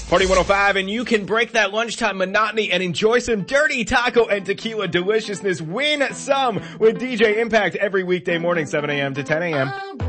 Party 105, and you can break that lunchtime monotony and enjoy some dirty taco and tequila deliciousness. Win some with DJ Impact every weekday morning, 7 a.m. to 10 a.m.